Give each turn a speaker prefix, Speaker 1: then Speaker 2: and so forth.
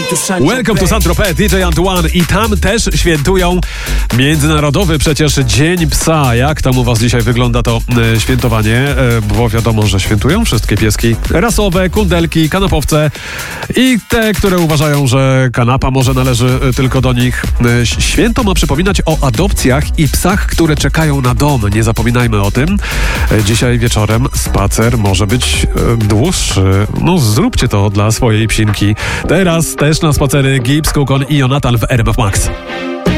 Speaker 1: Welcome to Saint-Tropez, DJ Antoine i tam też świętują Międzynarodowy przecież Dzień Psa. Jak tam u was dzisiaj wygląda to świętowanie? Bo wiadomo, że świętują wszystkie pieski rasowe, kundelki, kanapowce i te, które uważają, że kanapa może należy tylko do nich. Święto ma przypominać o adopcjach i psach, które czekają na dom. Nie zapominajmy o tym. Dzisiaj wieczorem spacer może być dłuższy. No zróbcie to dla swojej psinki. Teraz też na spacery Gibbs, Kukon i Jonathan w RMF Max.